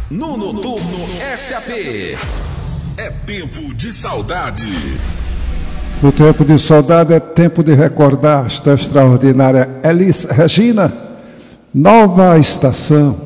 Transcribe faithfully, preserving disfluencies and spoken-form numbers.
No Noturno S A P. É tempo de saudade. O tempo de saudade é tempo de recordar esta extraordinária Elis Regina. Nova estação.